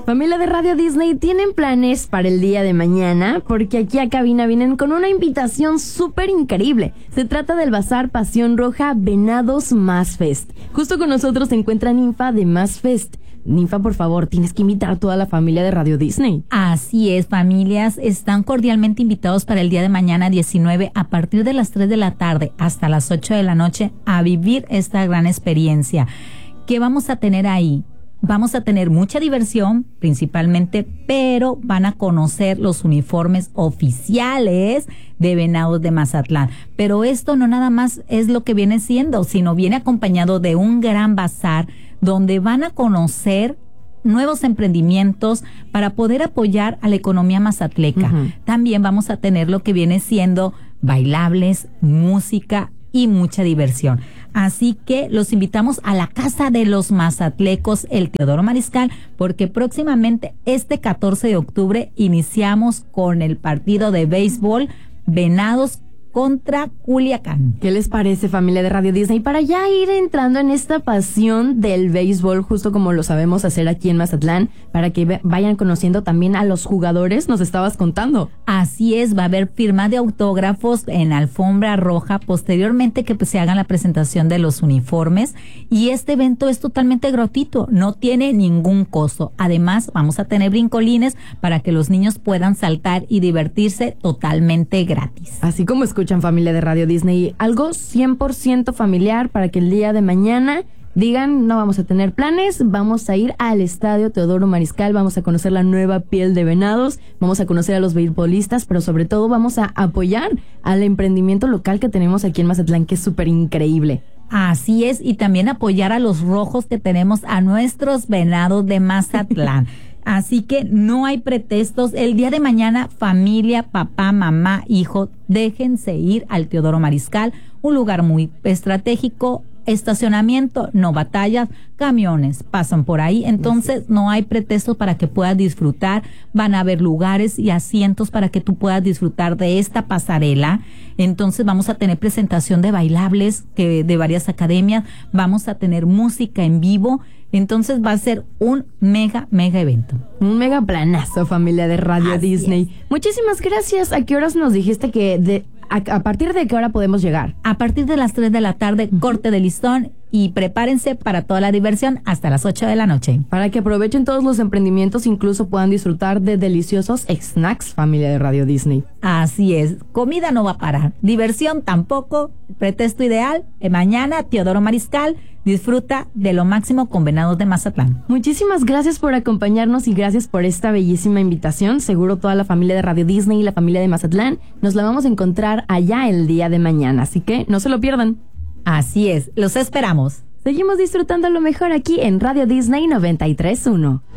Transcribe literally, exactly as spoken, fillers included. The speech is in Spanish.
Familia de Radio Disney, ¿tienen planes para el día de mañana? Porque aquí a cabina vienen con una invitación súper increíble. Se trata del Bazar Pasión Roja Venados Más Fest. Justo con nosotros se encuentra Ninfa de Más Fest. Ninfa, por favor, tienes que invitar a toda la familia de Radio Disney. Así es, familias, están cordialmente invitados para el día de mañana diecinueve a partir de las tres de la tarde hasta las ocho de la noche a vivir esta gran experiencia. ¿Qué vamos a tener ahí? Vamos a tener mucha diversión, principalmente, pero van a conocer los uniformes oficiales de Venados de Mazatlán. Pero esto no nada más es lo que viene siendo, sino viene acompañado de un gran bazar donde van a conocer nuevos emprendimientos para poder apoyar a la economía mazatleca. Uh-huh. También vamos a tener lo que viene siendo bailables, música y mucha diversión. Así que los invitamos a la Casa de los Mazatlecos, el Teodoro Mariscal, porque próximamente este catorce de octubre iniciamos con el partido de béisbol Venados contra Culiacán. ¿Qué les parece, familia de Radio Disney? Para ya ir entrando en esta pasión del béisbol, justo como lo sabemos hacer aquí en Mazatlán, para que vayan conociendo también a los jugadores, nos estabas contando. Así es, va a haber firma de autógrafos en alfombra roja, posteriormente que pues, se hagan la presentación de los uniformes, y este evento es totalmente gratuito, no tiene ningún costo. Además, vamos a tener brincolines para que los niños puedan saltar y divertirse totalmente gratis. Así como escuchan, familia de Radio Disney, algo cien por ciento familiar para que el día de mañana digan, no vamos a tener planes, vamos a ir al Estadio Teodoro Mariscal, vamos a conocer la nueva piel de Venados, vamos a conocer a los beisbolistas, pero sobre todo vamos a apoyar al emprendimiento local que tenemos aquí en Mazatlán, que es súper increíble. Así es, y también apoyar a los rojos que tenemos, a nuestros Venados de Mazatlán. Así que no hay pretextos. El día de mañana, familia, papá, mamá, hijo, déjense ir al Teodoro Mariscal, un lugar muy estratégico, estacionamiento, no batallas, camiones pasan por ahí, entonces no hay pretextos para que puedas disfrutar. Van a haber lugares y asientos para que tú puedas disfrutar de esta pasarela. Entonces vamos a tener presentación de bailables que de varias academias, vamos a tener música en vivo. Entonces va a ser un mega, mega evento. Un mega planazo, familia de Radio Así Disney. Es. Muchísimas gracias. ¿A qué horas nos dijiste que de a, a partir de qué hora podemos llegar? A partir de las tres de la tarde, uh-huh. corte de listón, y prepárense para toda la diversión hasta las ocho de la noche. Para que aprovechen todos los emprendimientos, incluso puedan disfrutar de deliciosos snacks, familia de Radio Disney. Así es, comida no va a parar, diversión tampoco. Pretexto ideal, eh, mañana Teodoro Mariscal, disfruta de lo máximo con Venados de Mazatlán. Muchísimas gracias por acompañarnos y gracias por esta bellísima invitación. Seguro toda la familia de Radio Disney y la familia de Mazatlán nos la vamos a encontrar allá el día de mañana, así que no se lo pierdan. Así es, los esperamos. Seguimos disfrutando lo mejor aquí en Radio Disney noventa y tres punto uno.